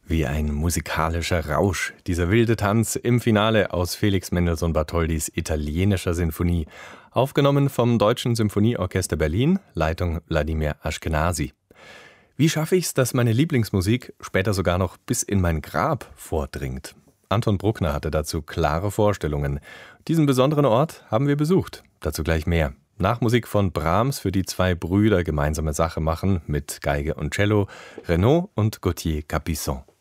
Wie ein musikalischer Rausch, dieser wilde Tanz im Finale aus Felix Mendelssohn Bartholdys italienischer Sinfonie, aufgenommen vom Deutschen Symphonieorchester Berlin, Leitung Wladimir Ashkenazy. Wie schaffe ich's, dass meine Lieblingsmusik später sogar noch bis in mein Grab vordringt? Anton Bruckner hatte dazu klare Vorstellungen. Diesen besonderen Ort haben wir besucht. Dazu gleich mehr. Nach Musik von Brahms, für die zwei Brüder gemeinsame Sache machen, mit Geige und Cello, Renaud und Gauthier Capuçon.